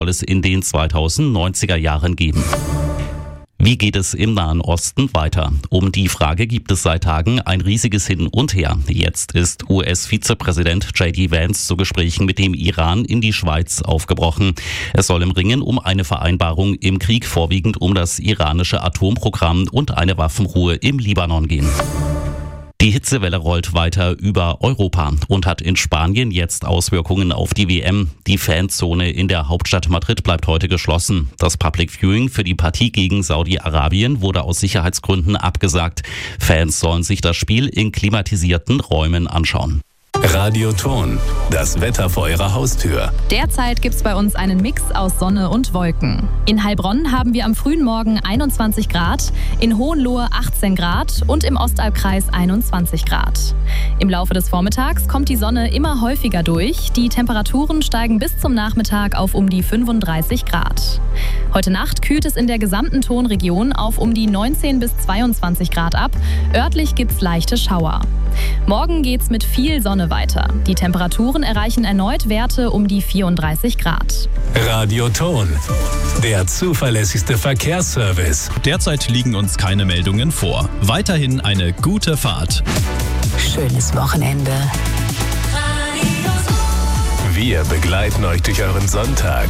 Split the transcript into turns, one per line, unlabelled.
soll es in den 2090er Jahren geben. Wie geht es im Nahen Osten weiter? Um die Frage gibt es seit Tagen ein riesiges Hin und Her. Jetzt ist US-Vizepräsident J.D. Vance zu Gesprächen mit dem Iran in die Schweiz aufgebrochen. Es soll im Ringen um eine Vereinbarung im Krieg vorwiegend um das iranische Atomprogramm und eine Waffenruhe im Libanon gehen. Die Hitzewelle rollt weiter über Europa und hat in Spanien jetzt Auswirkungen auf die WM. Die Fanzone in der Hauptstadt Madrid bleibt heute geschlossen. Das Public Viewing für die Partie gegen Saudi-Arabien wurde aus Sicherheitsgründen abgesagt. Fans sollen sich das Spiel in klimatisierten Räumen anschauen.
Radioton, das Wetter vor Ihrer Haustür.
Derzeit gibt's bei uns einen Mix aus Sonne und Wolken. In Heilbronn haben wir am frühen Morgen 21 Grad, in Hohenlohe 18 Grad und im Ostalbkreis 21 Grad. Im Laufe des Vormittags kommt die Sonne immer häufiger durch. Die Temperaturen steigen bis zum Nachmittag auf um die 35 Grad. Heute Nacht kühlt es in der gesamten Tonregion auf um die 19 bis 22 Grad ab. Örtlich gibt's leichte Schauer. Morgen geht's mit viel Sonne weiter. Die Temperaturen erreichen erneut Werte um die 34 Grad.
Radioton, der zuverlässigste Verkehrsservice.
Derzeit liegen uns keine Meldungen vor. Weiterhin eine gute Fahrt.
Schönes Wochenende.
Wir begleiten euch durch euren Sonntag.